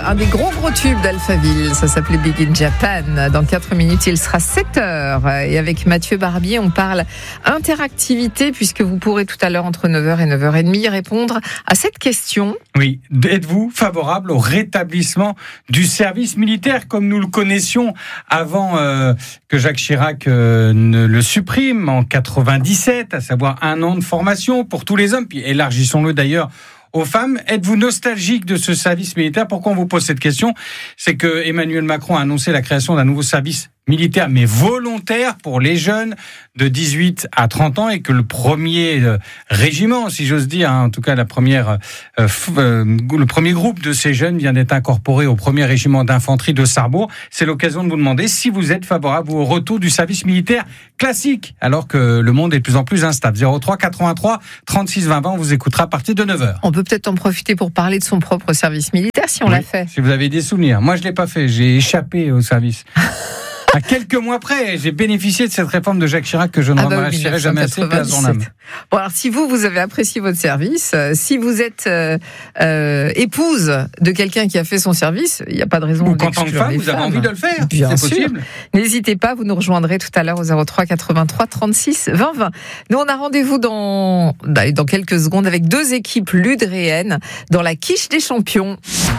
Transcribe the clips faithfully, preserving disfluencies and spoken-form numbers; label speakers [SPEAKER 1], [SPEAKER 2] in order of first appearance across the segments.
[SPEAKER 1] un des gros gros tubes d'Alphaville, ça s'appelait Big in Japan. Dans quatre minutes, il sera sept heures. Et avec Mathieu Barbier, on parle interactivité, puisque vous pourrez tout à l'heure, entre neuf heures et neuf heures trente, répondre à cette question.
[SPEAKER 2] Oui, êtes-vous favorable au rétablissement du service militaire comme nous le connaissions avant euh, que Jacques Chirac euh, ne le supprime en quatre-vingt-dix-sept, à savoir un an de formation pour tous les hommes, puis élargissons-le d'ailleurs aux femmes. Êtes-vous nostalgique de ce service militaire ? Pourquoi on vous pose cette question ? C'est que Emmanuel Macron a annoncé la création d'un nouveau service militaire, mais volontaire pour les jeunes de dix-huit à trente ans, et que le premier euh, régiment, si j'ose dire, hein, en tout cas la première, euh, f- euh, le premier groupe de ces jeunes vient d'être incorporé au premier régiment d'infanterie de Sarrebourg. C'est l'occasion de vous demander si vous êtes favorable au retour du service militaire classique, alors que le monde est de plus en plus instable. zéro trois quatre-vingt-trois trente-six vingt vingt, on vous écoutera à partir de neuf heures.
[SPEAKER 1] On peut peut-être en profiter pour parler de son propre service militaire, si on
[SPEAKER 2] Oui,
[SPEAKER 1] l'a fait.
[SPEAKER 2] Si vous avez des souvenirs. Moi, je ne l'ai pas fait. J'ai échappé au service. À quelques mois près, j'ai bénéficié de cette réforme de Jacques Chirac que je ne
[SPEAKER 1] Ah bah oui,
[SPEAKER 2] remercierai jamais assez, paix à son âme.
[SPEAKER 1] Bon, alors si vous, vous avez apprécié votre service, euh, si vous êtes euh, euh, épouse de quelqu'un qui a fait son service, il n'y a pas de raison
[SPEAKER 2] Ou
[SPEAKER 1] d'exclure
[SPEAKER 2] qu'en tant que femme,
[SPEAKER 1] les
[SPEAKER 2] vous avez
[SPEAKER 1] femmes.
[SPEAKER 2] envie de le faire.
[SPEAKER 1] Bien
[SPEAKER 2] c'est
[SPEAKER 1] sûr.
[SPEAKER 2] possible.
[SPEAKER 1] N'hésitez pas, vous nous rejoindrez tout à l'heure au zéro trois quatre-vingt-trois trente-six vingt vingt. Nous, on a rendez-vous dans, dans quelques secondes avec deux équipes ludréennes dans la quiche des champions.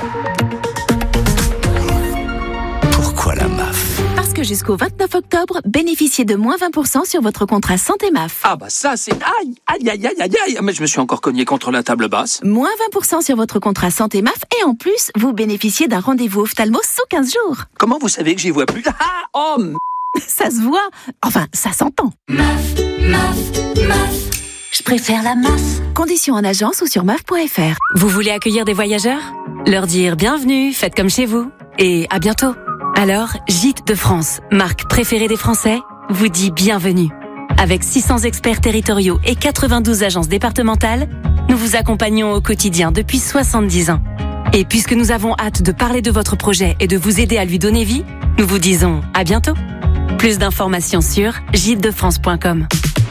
[SPEAKER 3] Pourquoi la M A F ?
[SPEAKER 4] Parce que jusqu'au vingt-neuf octobre, bénéficiez de moins vingt pour cent sur votre contrat santé M A F.
[SPEAKER 5] Ah bah ça c'est... Aïe, aïe, aïe, aïe, aïe, aïe. Mais je me suis encore cogné contre la table basse.
[SPEAKER 4] Moins vingt pour cent sur votre contrat santé M A F et en plus, vous bénéficiez d'un rendez-vous ophtalmo sous quinze jours.
[SPEAKER 5] Comment vous savez que j'y vois plus? Ah, oh, m-
[SPEAKER 4] Ça se voit. Enfin, ça s'entend.
[SPEAKER 6] M A F, M A F, M A F. Je préfère la M A F.
[SPEAKER 4] Conditions en agence ou sur M A F point F R.
[SPEAKER 7] Vous voulez accueillir des voyageurs ? Leur dire bienvenue, faites comme chez vous. Et à bientôt. Alors, Gîtes de France, marque préférée des Français, vous dit bienvenue. Avec six cents experts territoriaux et quatre-vingt-douze agences départementales, nous vous accompagnons au quotidien depuis soixante-dix ans. Et puisque nous avons hâte de parler de votre projet et de vous aider à lui donner vie, nous vous disons à bientôt. Plus d'informations sur gîtes de france point com.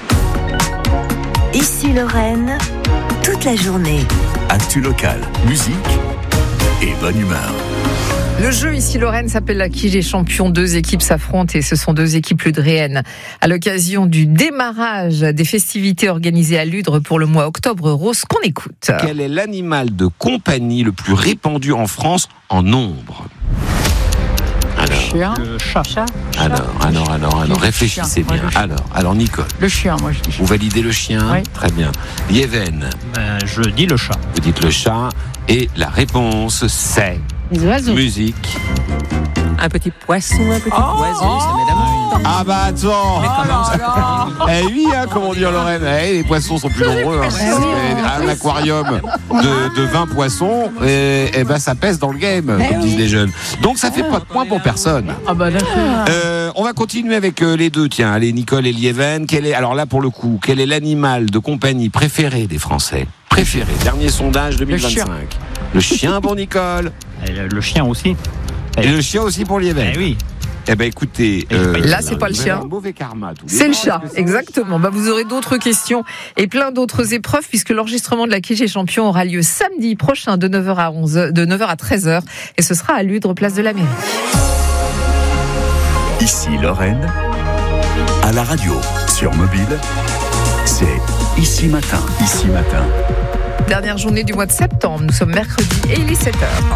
[SPEAKER 6] Ici Lorraine, toute la journée.
[SPEAKER 3] Actu locale, musique et bonne humeur.
[SPEAKER 1] Le jeu ici Lorraine s'appelle la quiche des champions. Deux équipes s'affrontent et ce sont deux équipes ludréennes. À l'occasion du démarrage des festivités organisées à Ludre pour le mois Octobre Rose, qu'on écoute.
[SPEAKER 8] Quel est l'animal de compagnie le plus répandu en France en nombre ? Alors,
[SPEAKER 9] Chien. Le chat. Chat.
[SPEAKER 8] alors, alors, alors, alors, réfléchissez bien. Alors, alors, Nicole.
[SPEAKER 9] Le chien, moi je dis.
[SPEAKER 8] Vous validez le chien ?
[SPEAKER 9] Oui.
[SPEAKER 8] Très bien. Yéven,
[SPEAKER 9] Ben, je dis le chat.
[SPEAKER 8] vous dites le chat. Et la réponse, c'est
[SPEAKER 9] Les oiseaux.
[SPEAKER 8] musique.
[SPEAKER 9] Un petit poisson, un petit
[SPEAKER 8] Oh,
[SPEAKER 9] oiseau,
[SPEAKER 8] oh,
[SPEAKER 9] ça m'aide à
[SPEAKER 8] Ah bah attends. Eh oui, hein, comment dire Lorraine, eh, les poissons sont plus nombreux. Hein. Un aquarium de, de vingt poissons, et, et ben ça pèse dans le game, comme disent les jeunes. Donc ça fait pas de points pour personne.
[SPEAKER 9] Ah bah d'accord.
[SPEAKER 8] Euh, on va continuer avec euh, les deux. Tiens, allez, Nicole et Lieven. Quel est, alors là pour le coup, quel est l'animal de compagnie préféré des Français ? Préféré. Dernier sondage deux mille vingt-cinq.
[SPEAKER 9] chien.
[SPEAKER 8] Le chien pour Nicole.
[SPEAKER 9] Et le, le chien aussi.
[SPEAKER 8] Et le chien aussi pour Lieven.
[SPEAKER 9] Eh oui.
[SPEAKER 8] Eh ben écoutez,
[SPEAKER 1] Là, c'est pas le
[SPEAKER 8] vous
[SPEAKER 1] chien.
[SPEAKER 8] avez un mauvais karma, tous les
[SPEAKER 1] C'est le
[SPEAKER 8] deux,
[SPEAKER 1] chat,
[SPEAKER 8] parce que c'est
[SPEAKER 1] exactement. Bah, vous aurez d'autres questions et plein d'autres épreuves puisque l'enregistrement de la quiche des champions aura lieu samedi prochain de neuf heures à onze heures, de neuf heures à treize heures et ce sera à Ludre, place de la Mairie.
[SPEAKER 3] Ici Lorraine, à la radio, sur mobile, c'est Ici Matin. Ici Matin.
[SPEAKER 1] Dernière journée du mois de septembre, nous sommes mercredi et il est sept heures.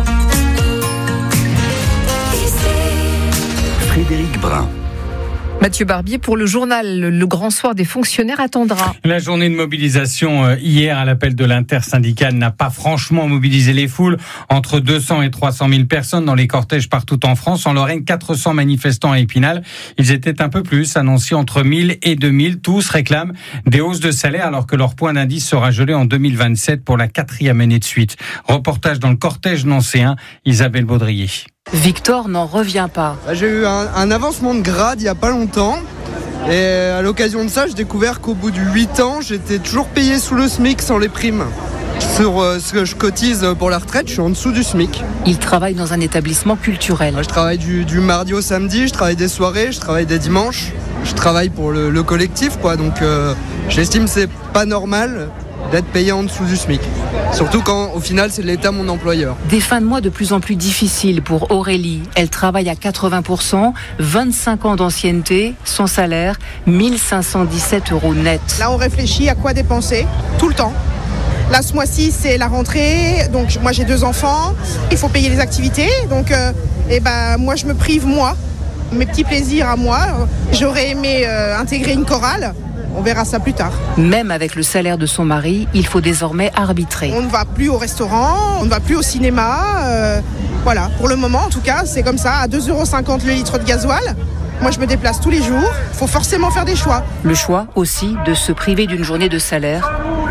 [SPEAKER 3] Frédéric Brun.
[SPEAKER 1] Mathieu Barbier, pour le journal, le grand soir des fonctionnaires attendra.
[SPEAKER 2] La journée de mobilisation hier à l'appel de l'intersyndicale n'a pas franchement mobilisé les foules. Entre deux cents et trois cent mille personnes dans les cortèges partout en France. En Lorraine, quatre cents manifestants à Épinal. Ils étaient un peu plus, annoncés entre mille et deux mille. Tous réclament des hausses de salaire alors que leur point d'indice sera gelé en deux mille vingt-sept pour la quatrième année de suite. Reportage dans le cortège nancéen, Isabelle Baudrier.
[SPEAKER 10] Victor n'en revient pas.
[SPEAKER 11] J'ai eu un, un avancement de grade il n'y a pas longtemps et à l'occasion de ça, j'ai découvert qu'au bout de huit ans, j'étais toujours payé sous le SMIC sans les primes. Sur euh, ce que je cotise pour la retraite, je suis en dessous du SMIC.
[SPEAKER 10] Il travaille dans un établissement culturel.
[SPEAKER 11] Je travaille du, du mardi au samedi, je travaille des soirées, je travaille des dimanches. Je travaille pour le, le collectif, quoi. Donc euh, j'estime que c'est pas normal d'être payé en dessous du SMIC. Surtout quand, au final, c'est l'État mon employeur.
[SPEAKER 10] Des fins de mois de plus en plus difficiles pour Aurélie. Elle travaille à quatre-vingts pour cent, vingt-cinq ans d'ancienneté, son salaire, mille cinq cent dix-sept euros net.
[SPEAKER 12] Là, on réfléchit à quoi dépenser, tout le temps. Là, ce mois-ci, c'est la rentrée, donc moi j'ai deux enfants, il faut payer les activités, donc euh, eh ben, moi je me prive, moi, mes petits plaisirs à moi. J'aurais aimé euh, intégrer une chorale. On verra ça plus tard.
[SPEAKER 10] Même avec le salaire de son mari, il faut désormais arbitrer.
[SPEAKER 12] On ne va plus au restaurant, on ne va plus au cinéma. Euh, voilà, pour le moment en tout cas, c'est comme ça, à deux euros cinquante le litre de gasoil. Moi je me déplace tous les jours, il faut forcément faire des choix.
[SPEAKER 10] Le choix aussi de se priver d'une journée de salaire.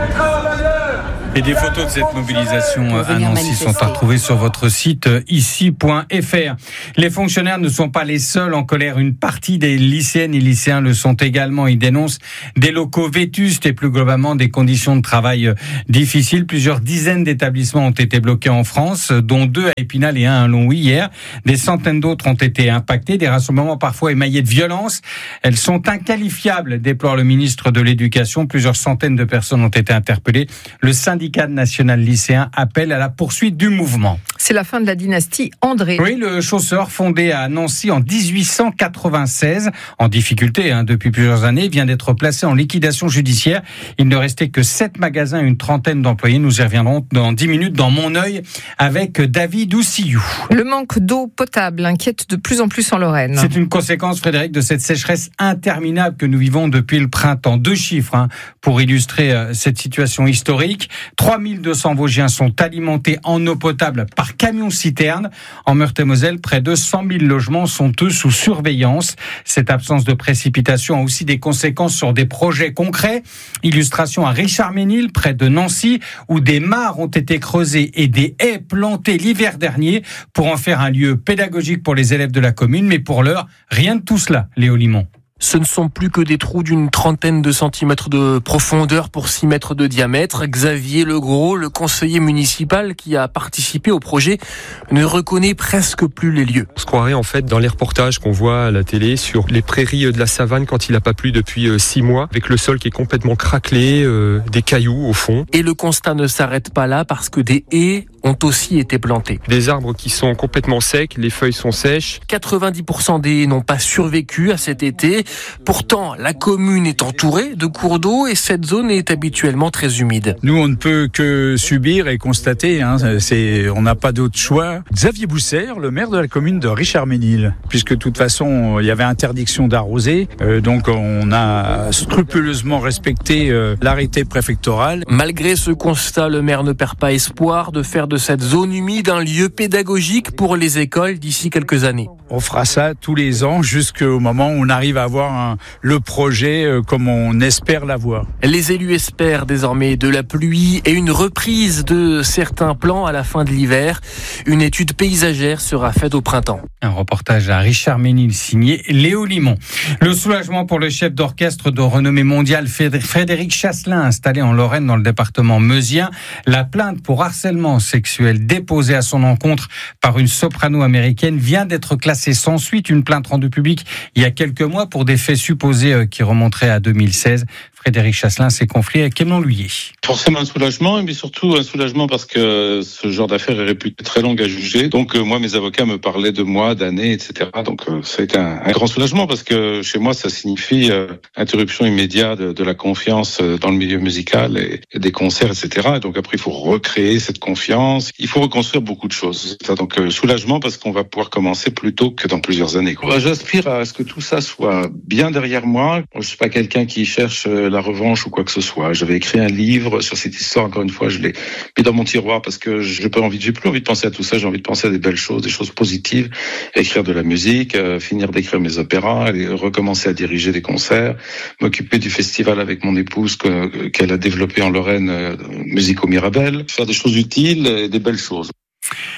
[SPEAKER 2] Et des photos de cette mobilisation à Nancy sont à retrouver sur votre site ici point f r. Les fonctionnaires ne sont pas les seuls en colère. Une partie des lycéennes et lycéens le sont également. Ils dénoncent des locaux vétustes et plus globalement des conditions de travail difficiles. Plusieurs dizaines d'établissements ont été bloqués en France, dont deux à Épinal et un à Longwy hier. Des centaines d'autres ont été impactés. Des rassemblements parfois émaillés de violence. Elles sont inqualifiables, déplore le ministre de l'Éducation. Plusieurs centaines de personnes ont été interpellées. Le syndicat Le syndicat national lycéen appelle à la poursuite du mouvement.
[SPEAKER 1] C'est la fin de la dynastie André.
[SPEAKER 2] Oui, le chausseur fondé à Nancy en dix-huit cent quatre-vingt-seize, en difficulté hein, depuis plusieurs années, vient d'être placé en liquidation judiciaire. Il ne restait que sept magasins et une trentaine d'employés. Nous y reviendrons dans dix minutes dans Mon œil avec David Oussillou.
[SPEAKER 1] Le manque d'eau potable inquiète de plus en plus en Lorraine.
[SPEAKER 2] C'est une conséquence, Frédéric, de cette sécheresse interminable que nous vivons depuis le printemps. Deux chiffres hein, pour illustrer euh, cette situation historique. trois mille deux cents Vosgiens sont alimentés en eau potable par camion-citerne. En Meurthe-et-Moselle, près de cent mille logements sont eux sous surveillance. Cette absence de précipitation a aussi des conséquences sur des projets concrets. Illustration à Richard-Ménil, près de Nancy, où des mares ont été creusées et des haies plantées l'hiver dernier pour en faire un lieu pédagogique pour les élèves de la commune. Mais pour l'heure, rien de tout cela, Léo Limon.
[SPEAKER 13] Ce ne sont plus que des trous d'une trentaine de centimètres de profondeur pour six mètres de diamètre. Xavier Legros, le conseiller municipal qui a participé au projet, ne reconnaît presque plus les lieux.
[SPEAKER 14] On se croirait en fait dans les reportages qu'on voit à la télé sur les prairies de la savane quand il n'a pas plu depuis six mois, avec le sol qui est complètement craquelé, euh, des cailloux au fond.
[SPEAKER 13] Et le constat ne s'arrête pas là parce que des haies ont aussi été plantés.
[SPEAKER 14] Des arbres qui sont complètement secs, les feuilles sont sèches.
[SPEAKER 13] quatre-vingt-dix pour cent des haies n'ont pas survécu à cet été. Pourtant, la commune est entourée de cours d'eau et cette zone est habituellement très humide.
[SPEAKER 15] Nous, on ne peut que subir et constater, hein, c'est, on n'a pas d'autre choix. Xavier Boussert, le maire de la commune de Richard-Ménil, puisque de toute façon, il y avait interdiction d'arroser, euh, donc on a scrupuleusement respecté euh, l'arrêté préfectoral.
[SPEAKER 13] Malgré ce constat, le maire ne perd pas espoir de faire de cette zone humide un lieu pédagogique pour les écoles d'ici quelques années.
[SPEAKER 15] On fera ça tous les ans jusqu'au moment où on arrive à avoir un, le projet euh, comme on espère l'avoir.
[SPEAKER 13] Les élus espèrent désormais de la pluie et une reprise de certains plans à la fin de l'hiver. Une étude paysagère sera faite au printemps.
[SPEAKER 2] Un reportage à Richard-Ménil signé Léo Limon. Le soulagement pour le chef d'orchestre de renommée mondiale Frédéric Chasselin, installé en Lorraine dans le département meusien. La plainte pour harcèlement sexuel déposée à son encontre par une soprano américaine vient d'être classée sans suite. Une plainte rendue publique il y a quelques mois pour des faits supposés qui remonteraient à deux mille seize. Frédéric Chasselin s'est confié à Clément Lhuillier.
[SPEAKER 16] Forcément un soulagement, mais surtout un soulagement parce que ce genre d'affaire est réputé très longue à juger. Donc euh, moi, mes avocats me parlaient de mois, d'années, et cetera. Donc euh, ça a été un, un grand soulagement parce que chez moi, ça signifie euh, interruption immédiate de, de la confiance dans le milieu musical et, et des concerts, et cetera. Et donc après, il faut recréer cette confiance. Il faut reconstruire beaucoup de choses. Donc euh, soulagement parce qu'on va pouvoir commencer plus tôt que dans plusieurs années. Quoi. J'aspire à ce que tout ça soit bien derrière moi. Je suis pas quelqu'un qui cherche euh, la revanche ou quoi que ce soit. J'avais écrit un livre sur cette histoire, encore une fois, je l'ai mis dans mon tiroir parce que j'ai pas envie, j'ai plus envie de penser à tout ça, j'ai envie de penser à des belles choses, des choses positives, écrire de la musique, euh, finir d'écrire mes opéras, aller, recommencer à diriger des concerts, m'occuper du festival avec mon épouse que, qu'elle a développé en Lorraine, euh, Musico Mirabel, faire des choses utiles et des belles choses.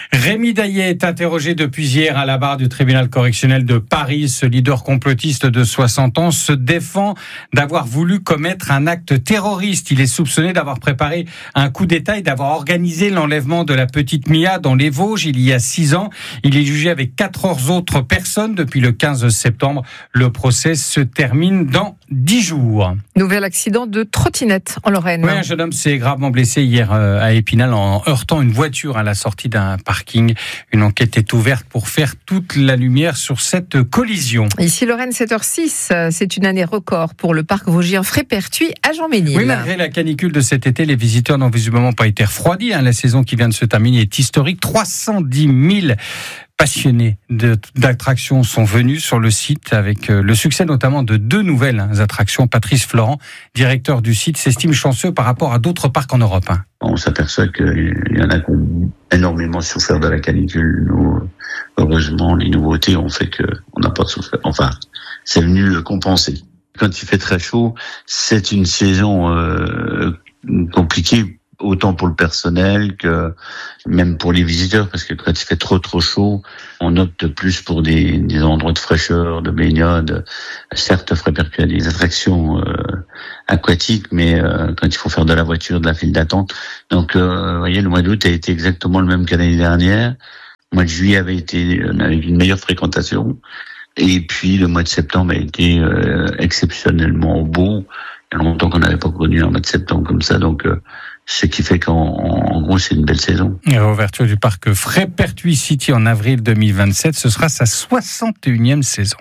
[SPEAKER 2] Rémi Daillet est interrogé depuis hier à la barre du tribunal correctionnel de Paris. Ce leader complotiste de soixante ans se défend d'avoir voulu commettre un acte terroriste. Il est soupçonné d'avoir préparé un coup d'État et d'avoir organisé l'enlèvement de la petite Mia dans les Vosges il y a six ans. Il est jugé avec quatre autres personnes depuis le quinze septembre. Le procès se termine dans dix jours.
[SPEAKER 1] Nouvel accident de trottinette en Lorraine.
[SPEAKER 2] Oui, un jeune homme s'est gravement blessé hier à Épinal en heurtant une voiture à la sortie d'un parking. Une enquête est ouverte pour faire toute la lumière sur cette collision.
[SPEAKER 1] Ici Lorraine, sept heures six, c'est une année record pour le parc vosgien Frépertuis à Jean-Ménil.
[SPEAKER 2] Oui, malgré la canicule de cet été, les visiteurs n'ont visiblement pas été refroidis. La saison qui vient de se terminer est historique. trois cent dix mille passionnés de, d'attractions sont venus sur le site avec le succès notamment de deux nouvelles attractions. Patrice Florent, directeur du site, s'estime chanceux par rapport à d'autres parcs en Europe.
[SPEAKER 17] On s'aperçoit qu'il y en a qui ont énormément souffert de la canicule. Nous, heureusement, les nouveautés ont fait qu'on n'a pas souffert. Enfin, c'est venu compenser. Quand il fait très chaud, c'est une saison euh, compliquée, autant pour le personnel que même pour les visiteurs, parce que quand il fait trop trop chaud, on opte plus pour des, des endroits de fraîcheur, de baignade. Certes, Frépertuis a des attractions euh, aquatiques, mais euh, quand il faut faire de la voiture, de la file d'attente. Donc, euh, vous voyez, le mois d'août a été exactement le même qu'à l'année dernière. Le mois de juillet avait été, on avait une meilleure fréquentation. Et puis, le mois de septembre a été euh, exceptionnellement beau. Il y a longtemps qu'on n'avait pas connu un mois de septembre comme ça, donc euh, ce qui fait qu'en en gros, c'est une belle saison.
[SPEAKER 2] Et l'ouverture du parc Frépertuis City en avril deux mille vingt-sept, ce sera sa soixante et unième saison.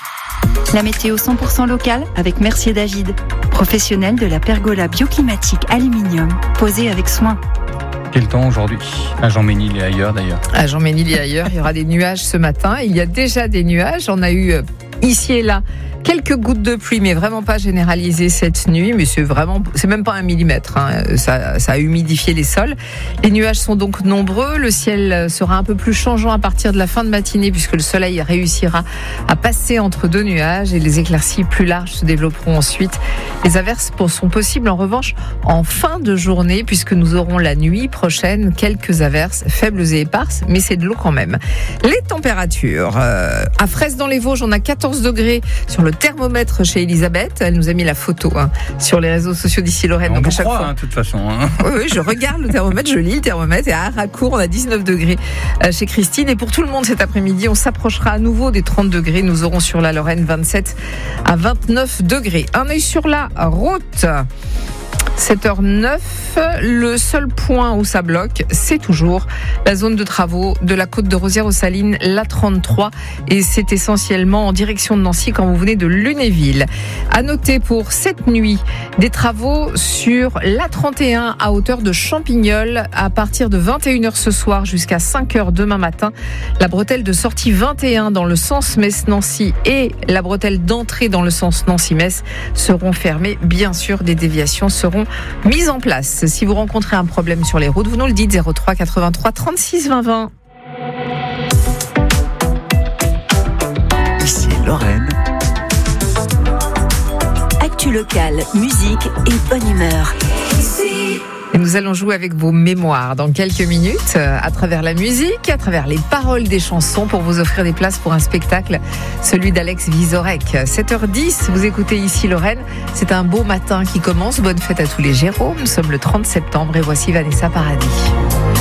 [SPEAKER 18] La météo cent pour cent locale avec Mercier David, professionnel de la pergola bioclimatique aluminium, posée avec soin.
[SPEAKER 2] Quel temps aujourd'hui à Jean-Ménil et ailleurs d'ailleurs?
[SPEAKER 1] À Jean-Ménil et ailleurs, il y aura des nuages ce matin. Il y a déjà des nuages. On a eu ici et là quelques gouttes de pluie, mais vraiment pas généralisées cette nuit. Mais c'est vraiment, c'est même pas un millimètre. Hein. Ça, ça a humidifié les sols. Les nuages sont donc nombreux. Le ciel sera un peu plus changeant à partir de la fin de matinée, puisque le soleil réussira à passer entre deux nuages et les éclaircies plus larges se développeront ensuite. Les averses sont possibles en revanche en fin de journée, puisque nous aurons la nuit prochaine quelques averses faibles et éparses, mais c'est de l'eau quand même. Les températures euh, à Fraisse dans les Vosges, on a quatorze degrés sur le thermomètre chez Elisabeth. Elle nous a mis la photo hein, sur les réseaux sociaux d'ici Lorraine.
[SPEAKER 2] On
[SPEAKER 1] donc
[SPEAKER 2] vous
[SPEAKER 1] à chaque
[SPEAKER 2] croit,
[SPEAKER 1] fois.
[SPEAKER 2] hein, de toute façon. Hein.
[SPEAKER 1] Oui, oui, je regarde le thermomètre, je lis le thermomètre et à Haracourt, on a dix-neuf degrés euh, chez Christine. Et pour tout le monde cet après-midi, on s'approchera à nouveau des trente degrés. Nous aurons sur la Lorraine vingt-sept à vingt-neuf degrés. Un œil sur la route. sept heures neuf, le seul point où ça bloque, c'est toujours la zone de travaux de la côte de Rosières aux Salines, l'A trente-trois, et c'est essentiellement en direction de Nancy quand vous venez de Lunéville. À noter pour cette nuit, des travaux sur l'A trente et un à hauteur de Champignol à partir de vingt et une heures ce soir jusqu'à cinq heures demain matin. La bretelle de sortie vingt et un dans le sens Metz-Nancy et la bretelle d'entrée dans le sens Nancy-Metz seront fermées. Bien sûr, des déviations seront mises en place. Si vous rencontrez un problème sur les routes, vous nous le dites, zéro trois quatre-vingt-trois trente-six vingt vingt.
[SPEAKER 3] Ici Lorraine.
[SPEAKER 7] Actu locale, musique et bonne humeur.
[SPEAKER 1] Et nous allons jouer avec vos mémoires dans quelques minutes, à travers la musique, à travers les paroles des chansons, pour vous offrir des places pour un spectacle, celui d'Alex Vizorek. sept heures dix, vous écoutez ici Lorraine. C'est un beau matin qui commence. Bonne fête à tous les Jérômes. Nous sommes le trente septembre et voici Vanessa Paradis.